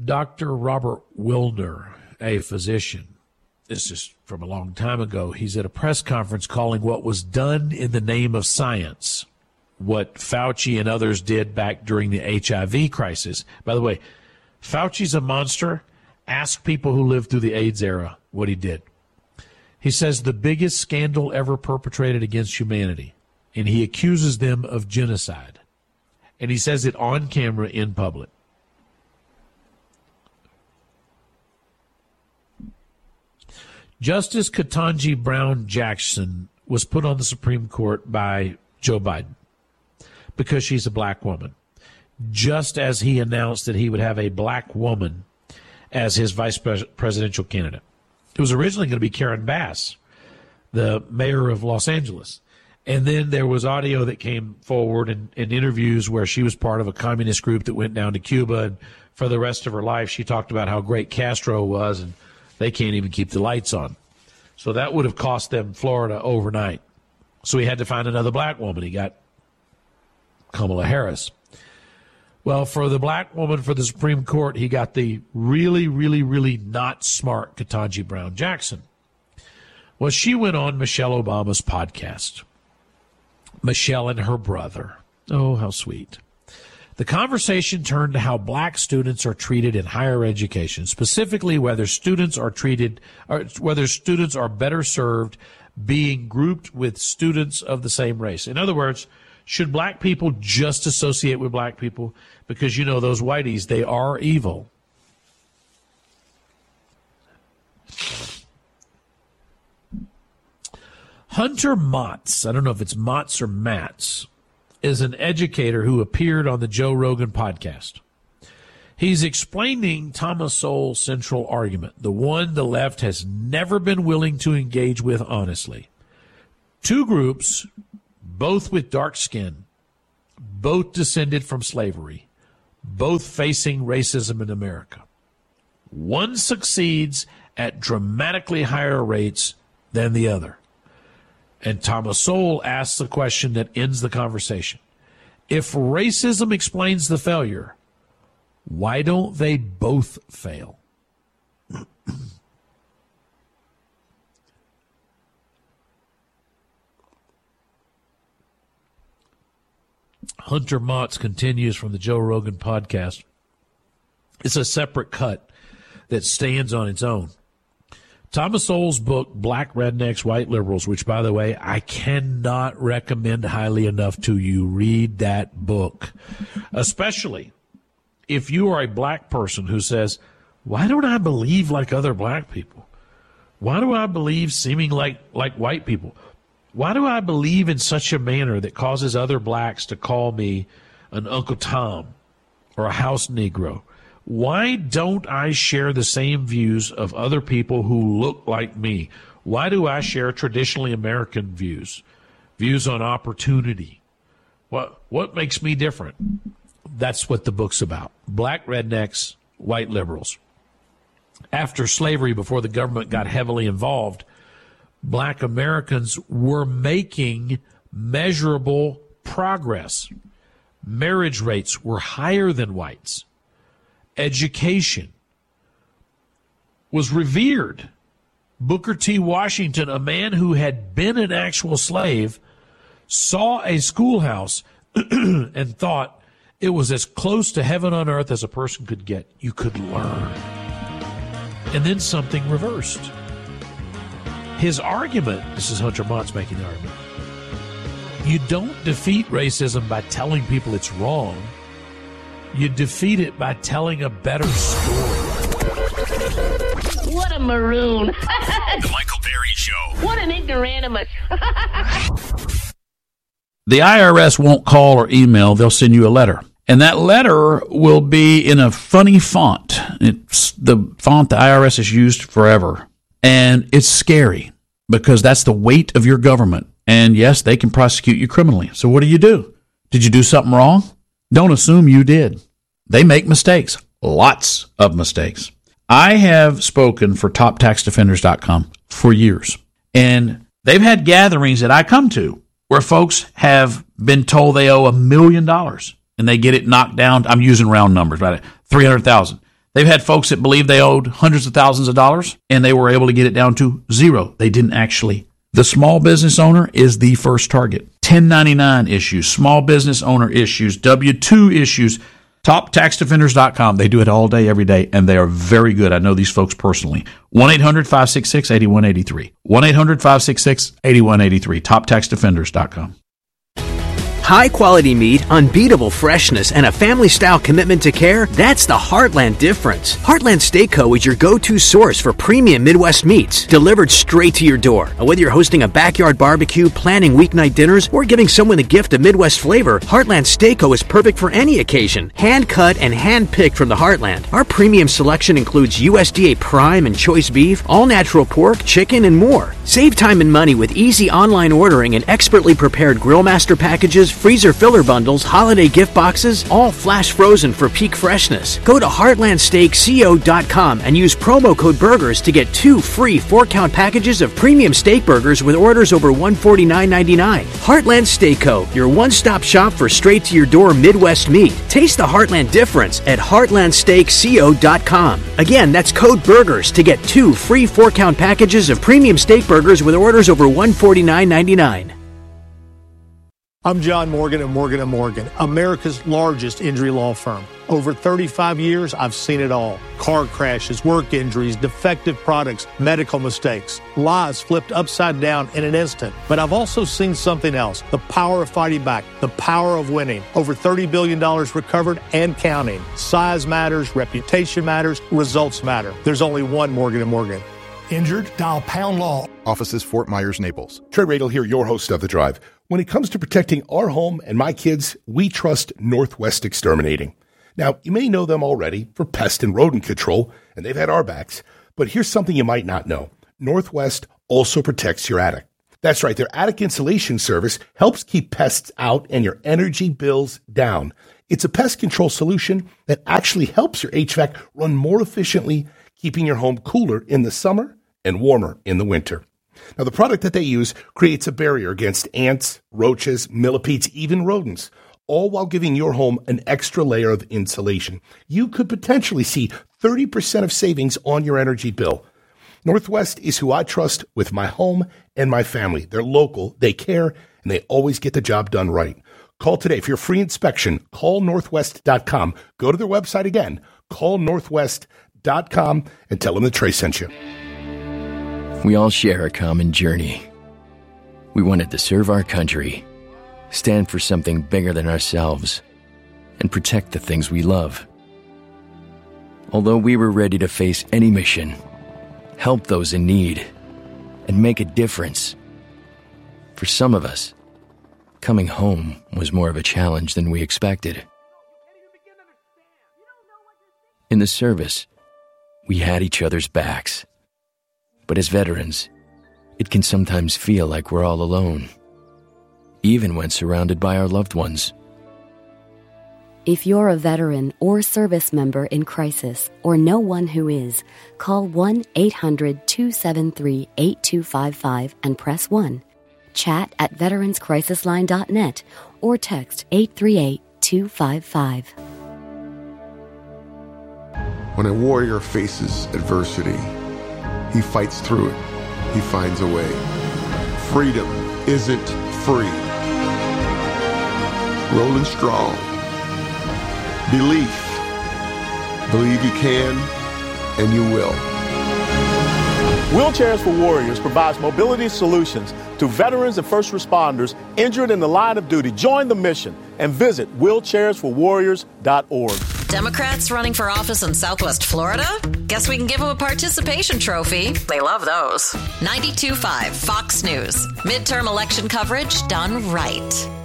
Dr. Robert Wilner, a physician, this is from a long time ago, he's at a press conference calling what was done in the name of science what Fauci and others did back during the HIV crisis. By the way, Fauci's a monster. Ask people who lived through the AIDS era what he did. He says the biggest scandal ever perpetrated against humanity, and he accuses them of genocide. And he says it on camera in public. Justice Ketanji Brown Jackson was put on the Supreme Court by Joe Biden because she's a black woman, just as he announced that he would have a black woman as his vice presidential candidate. It was originally going to be Karen Bass, the mayor of Los Angeles. And then there was audio that came forward and interviews where she was part of a communist group that went down to Cuba. And for the rest of her life, she talked about how great Castro was, and they can't even keep the lights on. So that would have cost them Florida overnight. So he had to find another black woman. He got Kamala Harris. Well, for the black woman for the Supreme Court, he got the really, really, really not smart Ketanji Brown Jackson. Well, she went on Michelle Obama's podcast. Michelle and her brother. Oh, how sweet. The conversation turned to how black students are treated in higher education, specifically whether students are better served being grouped with students of the same race. In other words, should black people just associate with black people? Because, you know, those whiteys, they are evil. Hunter Motz, I don't know if it's Motz or Matz, is an educator who appeared on the Joe Rogan podcast. He's explaining Thomas Sowell's central argument, the one the left has never been willing to engage with honestly. Two groups, both with dark skin, both descended from slavery, both facing racism in America. One succeeds at dramatically higher rates than the other. And Thomas Sowell asks the question that ends the conversation. If racism explains the failure, why don't they both fail? Hunter Motz continues from the Joe Rogan podcast. It's a separate cut that stands on its own. Thomas Sowell's book, Black Rednecks, White Liberals, which, by the way, I cannot recommend highly enough to you. Read that book, especially if you are a black person who says, why don't I believe like other black people? Why do I believe seeming like white people? Why do I believe in such a manner that causes other blacks to call me an Uncle Tom or a house Negro? Why don't I share the same views of other people who look like me? Why do I share traditionally American views on opportunity? What makes me different? That's what the book's about. Black rednecks, white liberals. After slavery, before the government got heavily involved, black Americans were making measurable progress. Marriage rates were higher than whites. Education was revered. Booker T. Washington, a man who had been an actual slave, saw a schoolhouse and thought it was as close to heaven on earth as a person could get. You could learn. And then something reversed. His argument, this is Hunter Motz making the argument, you don't defeat racism by telling people it's wrong. You defeat it by telling a better story. What a maroon. The Michael Berry Show. What an ignoramus. The IRS won't call or email. They'll send you a letter. And that letter will be in a funny font. It's the font the IRS has used forever. And it's scary because that's the weight of your government. And yes, they can prosecute you criminally. So what do? Did you do something wrong? Don't assume you did. They make mistakes, lots of mistakes. I have spoken for TopTaxDefenders.com for years, and they've had gatherings that I come to where folks have been told they owe $1 million, and they get it knocked down. I'm using round numbers, right? 300,000. They've had folks that believed they owed hundreds of thousands of dollars, and they were able to get it down to zero. They didn't actually. The small business owner is the first target. 1099 issues, small business owner issues, W-2 issues, TopTaxDefenders.com. They do it all day, every day, and they are very good. I know these folks personally. 1-800-566-8183. 1-800-566-8183. TopTaxDefenders.com. High quality meat, unbeatable freshness, and a family style commitment to care, that's the Heartland difference. Heartland Steak Co. is your go-to source for premium Midwest meats, delivered straight to your door. Whether you're hosting a backyard barbecue, planning weeknight dinners, or giving someone the gift of Midwest flavor, Heartland Steak Co. is perfect for any occasion. Hand cut and hand picked from the Heartland. Our premium selection includes USDA prime and choice beef, all natural pork, chicken, and more. Save time and money with easy online ordering and expertly prepared Grillmaster packages, freezer filler bundles, holiday gift boxes, all flash frozen for peak freshness. Go to heartlandsteakco.com and use promo code BURGERS to get 2 free 4-count packages of premium steak burgers with orders over $149.99. Heartland Steak Co., your one-stop shop for straight-to-your-door Midwest meat. Taste the Heartland difference at heartlandsteakco.com. Again, that's code BURGERS to get 2 free 4-count packages of premium steak burgers with orders over $149.99. I'm John Morgan of Morgan & Morgan, America's largest injury law firm. Over 35 years, I've seen it all. Car crashes, work injuries, defective products, medical mistakes, lives flipped upside down in an instant. But I've also seen something else, the power of fighting back, the power of winning. Over $30 billion recovered and counting. Size matters, reputation matters, results matter. There's only one Morgan & Morgan. Injured? Dial Pound Law. Offices Fort Myers, Naples. Trey Radel here, your host of The Drive. When it comes to protecting our home and my kids, we trust Northwest Exterminating. Now, you may know them already for pest and rodent control, and they've had our backs. But here's something you might not know. Northwest also protects your attic. That's right, their attic insulation service helps keep pests out and your energy bills down. It's a pest control solution that actually helps your HVAC run more efficiently, keeping your home cooler in the summer and warmer in the winter. Now, the product that they use creates a barrier against ants, roaches, millipedes, even rodents, all while giving your home an extra layer of insulation. You could potentially see 30% of savings on your energy bill. Northwest is who I trust with my home and my family. They're local, they care, and they always get the job done right. Call today for your free inspection. Call Northwest.com. Go to their website again. Call Northwest.com and tell them that Trey sent you. We all share a common journey. We wanted to serve our country, stand for something bigger than ourselves, and protect the things we love. Although we were ready to face any mission, help those in need, and make a difference, for some of us, coming home was more of a challenge than we expected. In the service, we had each other's backs. But as veterans, it can sometimes feel like we're all alone, even when surrounded by our loved ones. If you're a veteran or service member in crisis or know one who is, call 1-800-273-8255 and press 1. Chat at veteranscrisisline.net or text 838-255. When a warrior faces adversity, he fights through it. He finds a way. Freedom isn't free. Rolling strong. Belief. Believe you can, and you will. Wheelchairs for Warriors provides mobility solutions to veterans and first responders injured in the line of duty. Join the mission and visit wheelchairsforwarriors.org. Democrats running for office in Southwest Florida? Guess we can give them a participation trophy. They love those. 92.5 Fox News. Midterm election coverage done right.